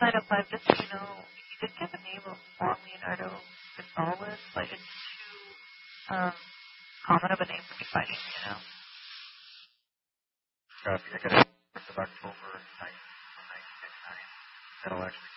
Side of life, just so you know, he did get the name of Juan Leonardo Gonzalez, but it's too common of a name to be fighting, you know. I got it 1st of October 1989. That'll actually